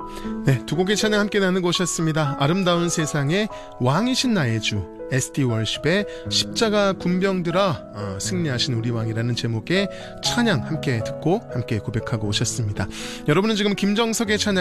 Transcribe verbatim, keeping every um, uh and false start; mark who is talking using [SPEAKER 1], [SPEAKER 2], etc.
[SPEAKER 1] 네, 두 곡의 찬양 함께 나누고 오셨습니다. 아름다운 세상의 왕이신 나의 주, 에스디 월십의 십자가 군병들아 어, 승리하신 우리 왕이라는 제목의 찬양 함께 듣고 함께 고백하고 오셨습니다. 여러분은 지금 김정석의 찬양